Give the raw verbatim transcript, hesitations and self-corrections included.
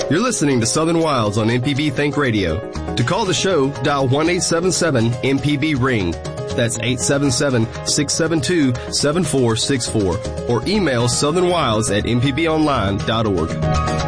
You're listening to Southern Wilds on M P B Think Radio. To call the show, dial one eight seven seven M P B ring. That's eight seven seven, six seven two, seven four six four. Or email southernwilds at m p b online dot org.